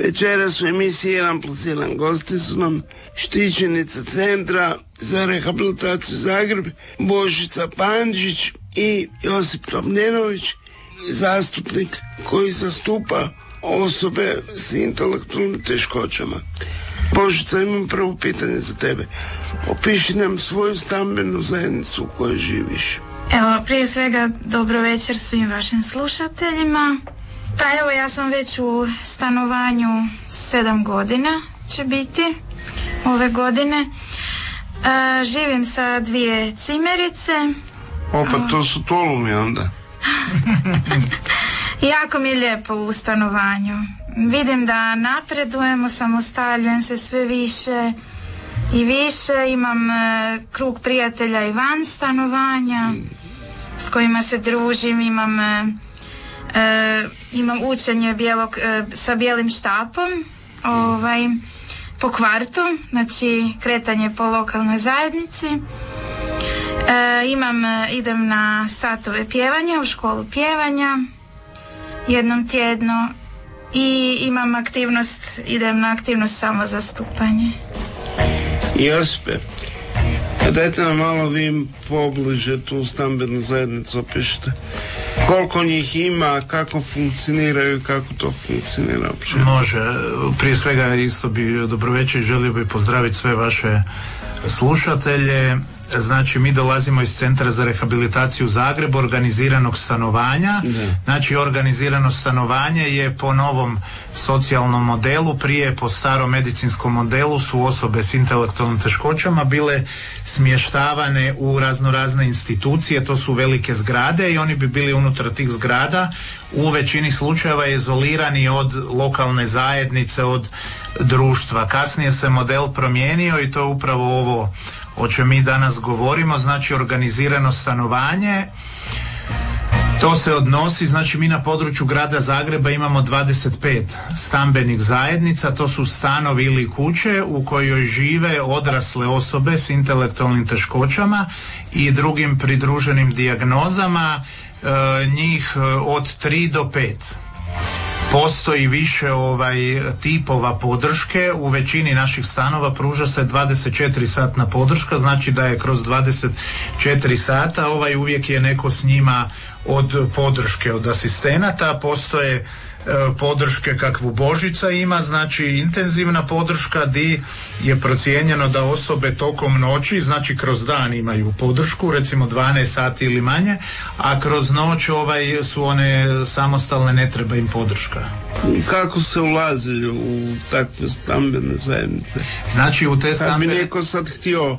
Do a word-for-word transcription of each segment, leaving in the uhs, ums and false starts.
Večeras u emisiji jedan plus jedan gosti su nam štićenica Centra za rehabilitaciju Zagreb, Božica Pandžić i Josip Tomljenović, zastupnik koji zastupa osobe s intelektualnim teškoćama. Božica, imam prvo pitanje za tebe. Opiši nam svoju stambenu zajednicu u kojoj živiš. Evo, prije svega dobro večer svim vašim slušateljima. Pa evo, ja sam već u stanovanju sedam godina će biti ove godine. E, živim sa dvije cimerice. Opa, to su tolumi onda. Jako mi je lijepo u stanovanju. Vidim da napredujem, osamostaljujem se sve više i više. Imam e, krug prijatelja i van stanovanja s kojima se družim. Imam e, e, imam učenje bijelog, e, sa bijelim štapom ovaj, po kvartu, znači kretanje po lokalnoj zajednici. E, imam, idem na satove pjevanja, u školu pjevanja jednom tjedno i imam aktivnost, idem na aktivnost samozastupanje. Josipe, dajte nam malo vi pobliže tu stambenu zajednicu opišite. Koliko njih ima, kako funkcioniraju, kako to funkcionira uopće? Može, prije svega isto bi dobroveče i želio bi pozdraviti sve vaše slušatelje. Znači, mi dolazimo iz Centra za rehabilitaciju Zagreb, organiziranog stanovanja. Ne. Znači, organizirano stanovanje je po novom socijalnom modelu. Prije po starom medicinskom modelu su osobe s intelektualnim teškoćama bile smještavane u raznorazne institucije, to su velike zgrade i oni bi bili unutar tih zgrada u većini slučajeva izolirani od lokalne zajednice, od društva. Kasnije se model promijenio i to je upravo ovo o čem mi danas govorimo, znači organizirano stanovanje. To se odnosi, znači mi na području grada Zagreba imamo dvadeset pet stambenih zajednica, to su stanovi ili kuće u kojoj žive odrasle osobe s intelektualnim teškoćama i drugim pridruženim dijagnozama, e, njih od tri do pet. Postoji više ovaj tipova podrške, u većini naših stanova pruža se dvadeset četiri satna podrška, znači da je kroz dvadeset četiri sata ovaj uvijek je neko s njima od podrške, od asistenata. Postoje e, podrške kakvu Božica ima, znači intenzivna podrška di je procijenjeno da osobe tokom noći, znači kroz dan imaju podršku, recimo dvanaest sati ili manje, a kroz noć ovaj su one samostalne, ne treba im podrška. Kako se ulazi u takve stambene zajednice? Znači u te stambene... Kad bi neko sad htio,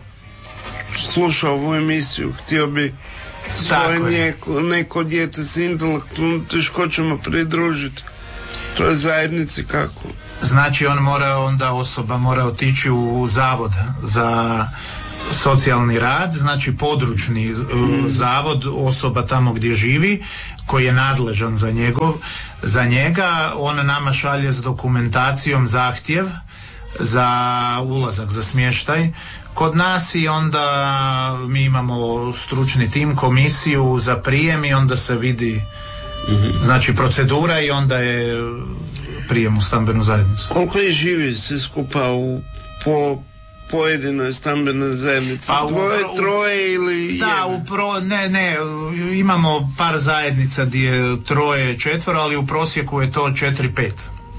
slušao ovu emisiju, htio bi svoje neko, neko dijete s intelektualnim teškoćama pridružiti toj zajednici, kako? Znači on mora, onda osoba mora otići u zavod za socijalni rad, znači područni mm. zavod, osoba tamo gdje živi, koji je nadležan za njegov, za njega, on nama šalje s dokumentacijom zahtjev za ulazak, za smještaj kod nas i onda mi imamo stručni tim, komisiju za prijem i onda se vidi mm-hmm. znači procedura i onda je prijem u stambenu zajednicu. Koliko je živi svi skupa u po pojedinoj stambenoj zajednici? Pa Dvoje, u, troje ili da, jedan? Upro, ne, ne, imamo par zajednica gdje je troje, četvero, ali u prosjeku je to četiri, pet.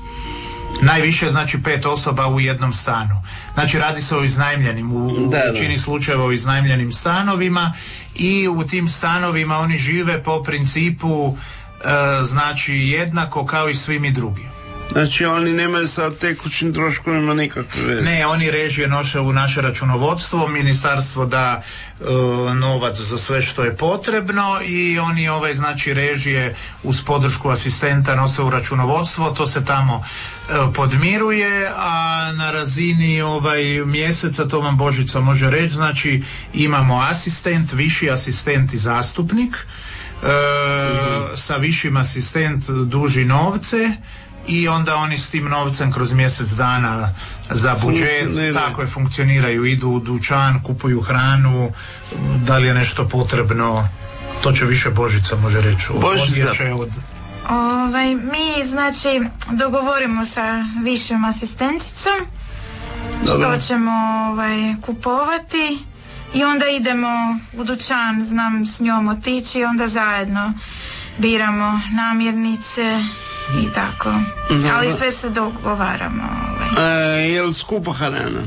Najviše znači pet osoba u jednom stanu. Znači radi se o iznajmljenim, u da, većini da. slučajeva o iznajmljenim stanovima i u tim stanovima oni žive po principu e, znači jednako kao i svi mi drugi. Znači oni nemaju sa tekućim troškovima nikakve veze? Ne, oni režije noše u naše računovodstvo, ministarstvo da e, novac za sve što je potrebno i oni ovaj znači režije uz podršku asistenta nose u računovodstvo, to se tamo e, podmiruje, a na razini ovaj mjeseca, to vam Božica može reći, znači imamo asistent, viši asistent i zastupnik, e, mm-hmm. sa višim asistent duži novce i onda oni s tim novcem kroz mjesec dana za budžet, tako je, funkcioniraju, idu u dućan, kupuju hranu, da li je nešto potrebno, to će više Božica može reći. Božica, od... Ovaj, mi, znači, dogovorimo sa višom asistenticom Dobro. što ćemo ovaj, kupovati i onda idemo u dućan, znam s njom otići i onda zajedno biramo namirnice i tako. Dobro. Ali sve se dogovaramo. Ovaj. E, je li skupa hrana?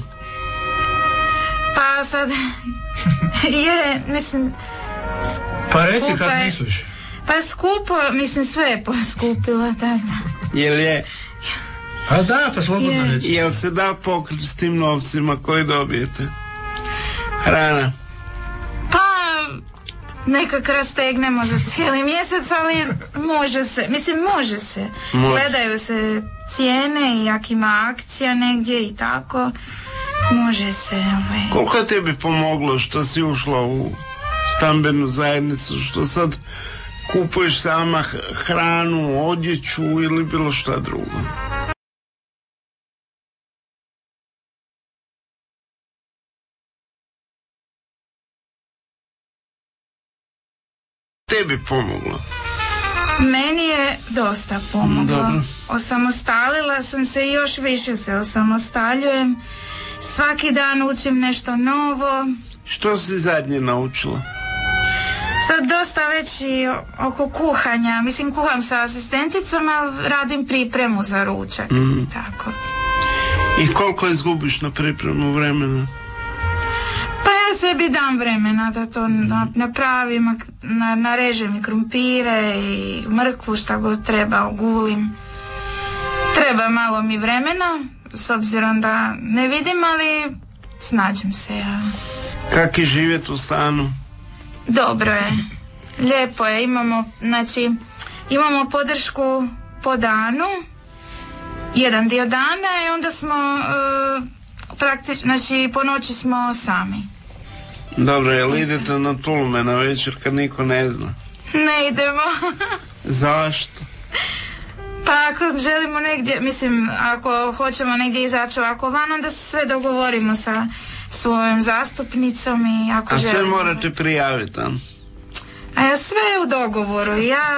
Pa sad, je, mislim... Pa reci skupa kad je- misliš. Pa skupo, mislim, sve je poskupilo, tako da. Jel je, A da, pa slobodno Je. reci. jel se da pokriti s tim novcima koji dobijete? Hrana. Pa, nekak rastegnemo za cijeli mjesec, ali može se, mislim, može se. Može. Gledaju se cijene i jak ima akcija negdje i tako. Može se, ovaj. Koliko je tebi pomoglo što si ušla u stambenu zajednicu, što sad kupuješ sama h- hranu, odjeću ili bilo šta drugo? Tebi pomoglo? Meni je dosta pomoglo. Dobro. Osamostalila sam se i još više se osamostaljujem. Svaki dan učim nešto novo. Što si zadnje naučila? Sad dosta već i o- oko kuhanja. Mislim, kuham sa asistenticom, ali radim pripremu za ručak. Mhm. Tako. I koliko izgubiš na pripremu vremena? Pa ja sebi dam vremena da to na- napravim, ak- na, narežem i krumpire i mrkvu, šta god treba, ogulim. Treba malo mi vremena, s obzirom da ne vidim, ali snađem se ja. Kak je živjeti u stanu? Dobro je, lijepo je, imamo, znači, imamo podršku po danu, jedan dio dana i onda smo e, praktično, znači po noći smo sami. Dobro, jel idete na tulume na večer kad niko ne zna? Ne idemo. Zašto? Pa ako želimo negdje, mislim, ako hoćemo negdje izaći ovako van, onda se sve dogovorimo sa svojom zastupnicom i ako A sve želimo. morate prijaviti, a? A ja sve je u dogovoru i ja...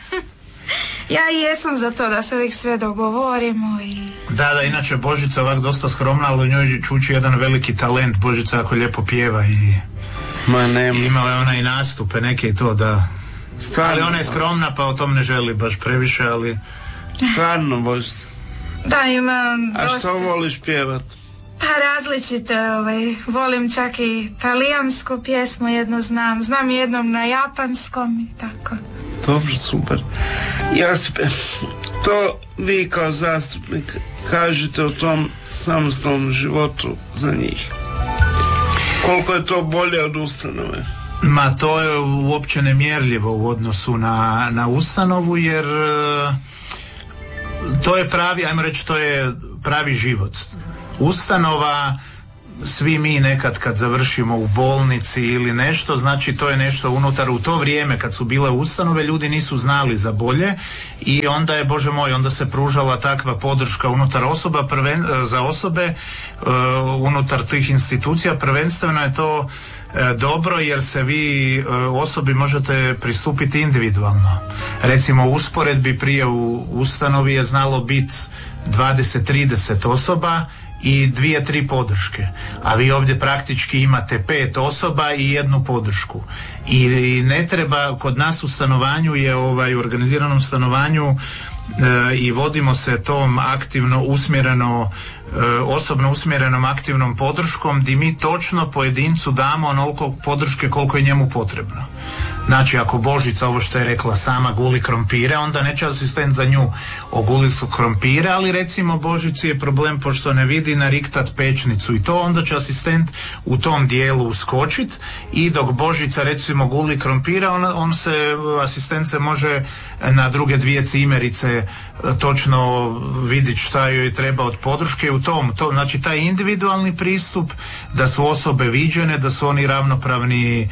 ja i jesam za to da se uvijek sve dogovorimo i... Da, da, inače Božica ovak dosta skromna, ali u njoj čuči jedan veliki talent. Božica jako lijepo pjeva i, Ma i nema. imala je ona i nastupe neke i to, da. Stvarno, Ali ona je skromna pa o tom ne želi baš previše, ali... Stvarno, Božica. Da, imam A dosta... što voliš pjevat? Pa različite, ovaj, volim čak i talijansku pjesmu jednu znam, znam jednom na japanskom i tako. Dobro, super. Josipe, to vi kao zastupnik kažete o tom samostalnom životu za njih. Koliko je to bolje od ustanove? Ma to je uopće nemjerljivo u odnosu na, na ustanovu, jer e, to je pravi, ajmo reći, to je pravi život. Ustanova, svi mi nekad kad završimo u bolnici ili nešto, znači to je nešto unutar. U to vrijeme kad su bile ustanove, ljudi nisu znali za bolje i onda je, Bože moj, onda se pružala takva podrška unutar osoba, prven, za osobe uh, unutar tih institucija. Prvenstveno je to uh, dobro jer se vi uh, osobi možete pristupiti individualno. Recimo u usporedbi prije u ustanovi je znalo biti dvadeset trideset osoba i dvije, tri podrške. A vi ovdje praktički imate pet osoba i jednu podršku. I, i ne treba, kod nas u stanovanju je ovaj, u organiziranom stanovanju e, i vodimo se tom aktivno usmjereno, e, osobno usmjerenom aktivnom podrškom, di mi točno pojedincu damo onoliko podrške koliko je njemu potrebno. Znači, ako Božica, ovo što je rekla sama, guli krompire, onda neće asistent za nju oguliti su krompire, ali recimo Božici je problem pošto ne vidi nariktat pečnicu i to, onda će asistent u tom dijelu uskočit i dok Božica recimo guli krompire, on, on se, asistent se može na druge dvije cimerice točno vidjeti šta joj treba od podrške u tom, to, znači taj individualni pristup, da su osobe viđene, da su oni ravnopravni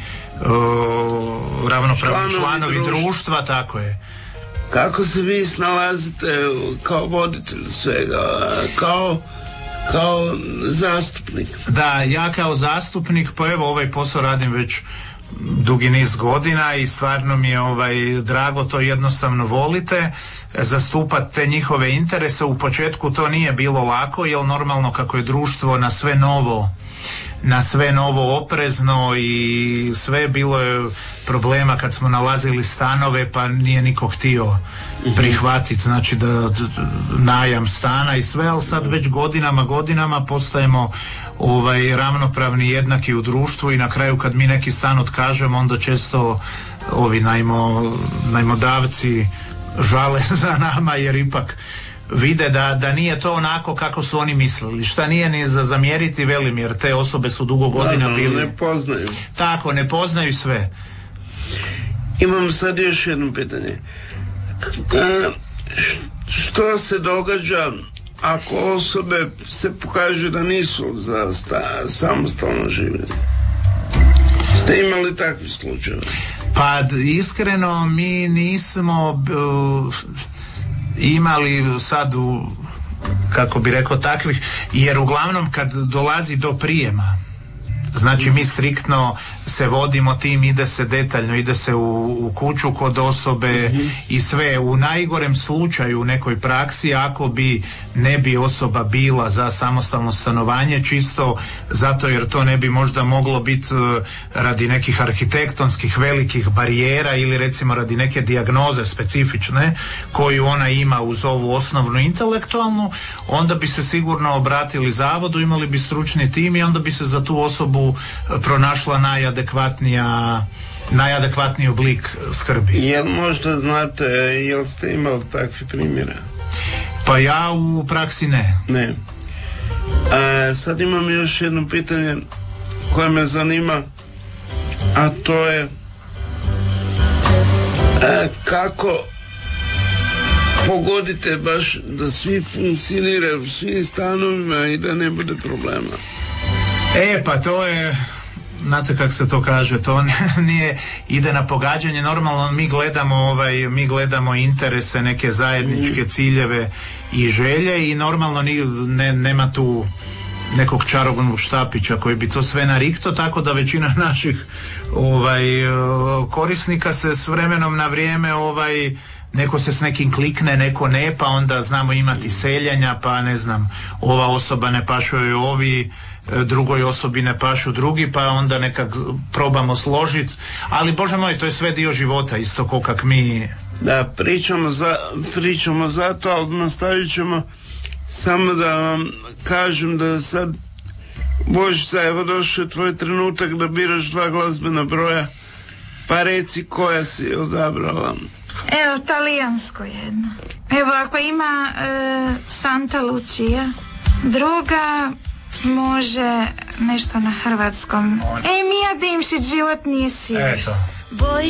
uh, ravnopravni članovi, članovi društva. društva, tako je. Kako se vi snalazite kao voditelj svega, kao, kao zastupnik? Da, ja kao zastupnik, pa evo ovaj posao radim već dugi niz godina i stvarno mi je ovaj drago, to jednostavno volite zastupati te njihove interese. U početku to nije bilo lako, jer normalno kako je društvo na sve novo na sve novo oprezno i sve, bilo je problema kad smo nalazili stanove pa nije niko htio prihvatiti, znači da, da najam stana i sve, ali sad već godinama godinama postajemo ovaj ravnopravni, jednaki u društvu i na kraju kad mi neki stan otkažemo onda često ovi najmo, najmodavci žale za nama jer ipak vide da, da nije to onako kako su oni mislili, šta nije ni za zamjeriti, velim, jer te osobe su dugo godina da, bili. Ne poznaju. Tako, ne poznaju sve. Imam sad još jedno pitanje. K- što se događa ako osobe se pokaže da nisu za sta, samostalno življenje? Ste imali takvi slučajeve? Pa iskreno mi nismo uh, imali sad u, kako bi rekao, takvih, jer uglavnom kad dolazi do prijema, znači mi striktno se vodimo tim, ide se detaljno, ide se u, u kuću kod osobe mm-hmm. i sve. U najgorem slučaju u nekoj praksi, ako bi ne bi osoba bila za samostalno stanovanje, čisto zato jer to ne bi možda moglo biti radi nekih arhitektonskih velikih barijera ili recimo radi neke dijagnoze specifične koju ona ima uz ovu osnovnu intelektualnu, onda bi se sigurno obratili zavodu, imali bi stručni tim i onda bi se za tu osobu pronašla najadekvatnija najadekvatniji oblik skrbi. Jel možda znate, jel ste imali takvi primjera? Pa ja u praksi ne. Ne. A, sad imam još jedno pitanje koje me zanima, a to je a, kako pogodite baš da svi funkcioniraju u svim stanovima i da ne bude problema? E, pa to je, znate kako se to kaže, to nije, ide na pogađanje. Normalno mi gledamo ovaj, mi gledamo interese, neke zajedničke ciljeve i želje i normalno ni, ne, nema tu nekog čarobnog štapića koji bi to sve narikto, tako da većina naših ovaj, korisnika se s vremenom na vrijeme ovaj, neko se s nekim klikne, neko ne, pa onda znamo imati seljenja, pa ne znam, ova osoba ne pašuju ovi, drugoj osobi ne pašu drugi, pa onda nekak probamo složiti, ali Bože moj, to je sve dio života, isto ko kak mi. Da, pričamo, za, pričamo zato, ali nastavit ćemo. Samo da vam kažem da sad, Božica, evo došao tvoj trenutak da biraš dva glazbena broja, pa reci koja si odabrala. Evo, talijansko jedno. Evo, ako ima e, Santa Lucia, druga može nešto na hrvatskom. Ej, Mija Dimšić, život nije sir. Eto.